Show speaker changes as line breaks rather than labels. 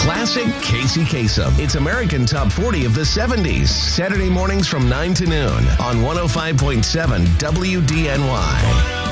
Classic Casey Kasem. It's American Top 40 of the 70s. Saturday mornings from 9 to noon on 105.7 WDNY.